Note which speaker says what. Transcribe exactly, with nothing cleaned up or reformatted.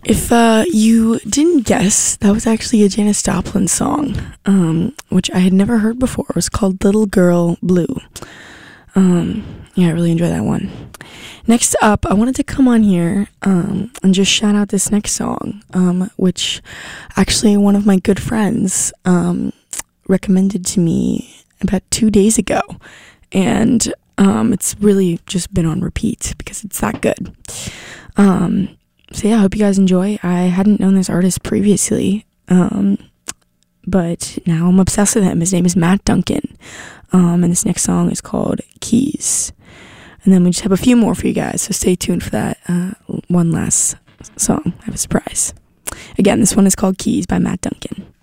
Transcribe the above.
Speaker 1: If uh, you didn't guess, that was actually a Janis Joplin song, um, which I had never heard before. It was called Little Girl Blue. Um, yeah, I really enjoy that one. Next up, I wanted to come on here um, and just shout out this next song, um, which actually one of my good friends um, recommended to me about two days ago. And um, it's really just been on repeat because it's that good. Um, so yeah, I hope you guys enjoy. I hadn't known this artist previously, um, but now I'm obsessed with him. His name is Matt Duncan, um, and this next song is called Keys. And then we just have a few more for you guys, so stay tuned for that uh, one last song. I have a surprise. Again, this one is called Keys by Matt Duncan.